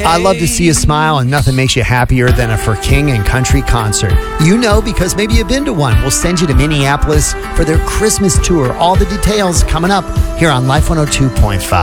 I love to see you smile, and nothing makes you happier than a For King and Country concert. You know, because maybe you've been to one. We'll send you to Minneapolis for their Christmas tour. All the details coming up here on Life 102.5.